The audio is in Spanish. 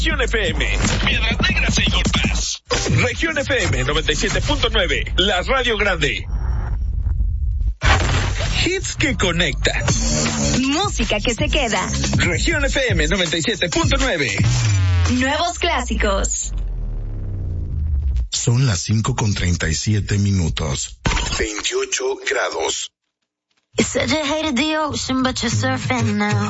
Región FM, Piedras Negras e Igualpás. Región FM 97.9, la radio grande. Hits que conectan. Música que se queda. Región FM 97.9. Nuevos clásicos. Son las 5:37. 28 grados. You said you hated the ocean, but you're surfing now.